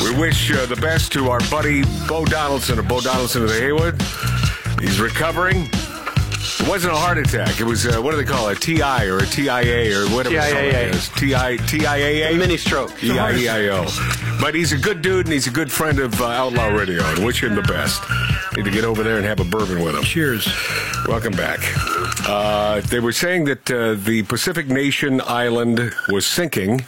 We wish the best to our buddy Bo Donaldson of Bo Donaldson of the Haywood. He's recovering. It wasn't a heart attack. It was, what do they call it, TI or a TIA or whatever it is. TIAA? A mini stroke. EIEIO. But he's a good dude, and he's a good friend of Outlaw Radio, and wish him the best. Need to get over there and have a bourbon with him. Cheers. Welcome back. They were saying that the Pacific Nation island was sinking,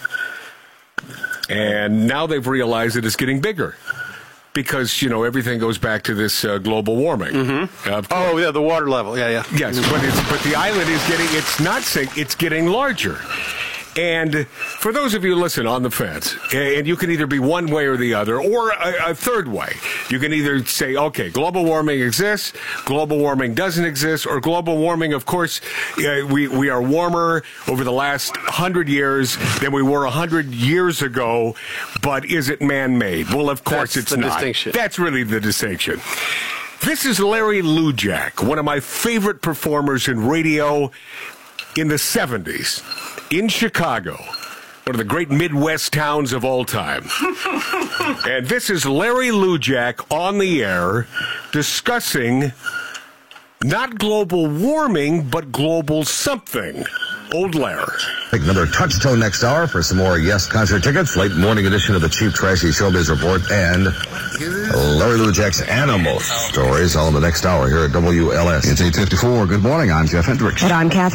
and now they've realized that it's getting bigger. Because, everything goes back to this global warming. Mm-hmm. The water level. Yeah. Yes, but the island is it's not sinking, it's getting larger. And for those of you, listen, on the fence, and you can either be one way or the other, or a third way. You can either say, okay, global warming exists, global warming doesn't exist, or global warming, of course, we are warmer over the last 100 years than we were 100 years ago, but is it man-made? Well, of course it's not. Distinction. That's really the distinction. This is Larry Lujack, one of my favorite performers in radio in the 70s. In Chicago, one of the great Midwest towns of all time. And this is Larry Lujack on the air discussing not global warming, but global something. Old Larry. Take another touchstone next hour for some more Yes concert tickets. Late morning edition of the Cheap Trashy Showbiz Report and Larry Lujack's Animal Stories all in the next hour here at WLS. It's 8:54. Good morning. I'm Jeff Hendricks. And I'm Kathy.